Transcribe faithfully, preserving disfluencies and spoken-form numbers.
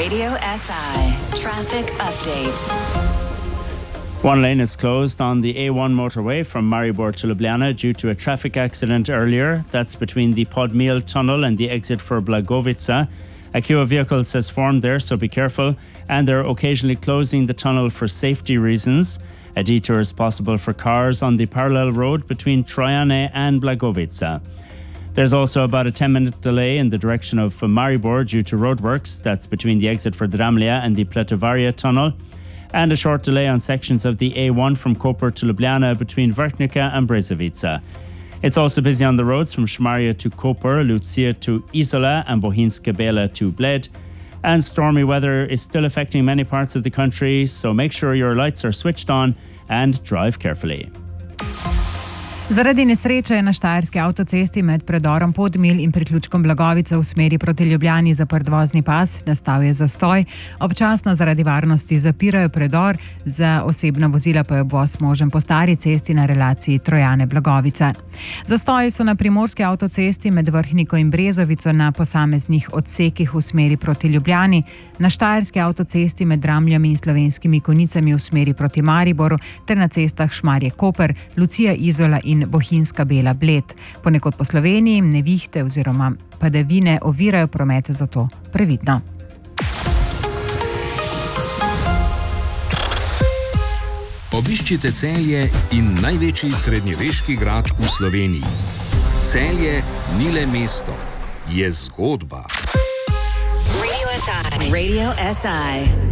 Radio S I traffic update. One lane is closed on the A one motorway from Maribor to Ljubljana due to a traffic accident earlier. That's between the Podmil tunnel and the exit for Blagovica. A queue of vehicles has formed there, so be careful. And they're occasionally closing the tunnel for safety reasons. A detour is possible for cars on the parallel road between Trojane and Blagovica. There's also about a ten minute delay in the direction of Maribor due to roadworks. That's between the exit for Dramlja and the Pletovaria tunnel. And a short delay on sections of the A one from Koper to Ljubljana between Vrhnica and Brezovica. It's also busy on the roads from Šmarje to Koper, Lucia to Isola and Bohinjska Bela to Bled. And stormy weather is still affecting many parts of the country, so make sure your lights are switched on and drive carefully. Zaradi nesreče je na štajerski avtocesti med predorom Podmil in priključkom Blagovica v smeri proti Ljubljani zaprt vozni pas, nastal je zastoj. Občasno zaradi varnosti zapirajo predor, za osebna vozila pa je obvoz možen po stari cesti na relaciji Trojane-Blagovica. Zastoji so na primorski avtocesti med Vrhniko in Brezovico na posameznih odsekih v smeri proti Ljubljani, na štajerski avtocesti med Dramljami in Slovenskimi Konjicami v smeri proti Mariboru ter na cestah Šmarje-Koper, Lucija Izola in Bohinjska Bela Bled. Ponekod po Sloveniji nevihte oziroma padavine ovirajo promet, zato previdno. Obiščite Celje in največji srednjeveški grad v Sloveniji. Celje ni le mesto, je zgodba. Radio S I. Radio S I.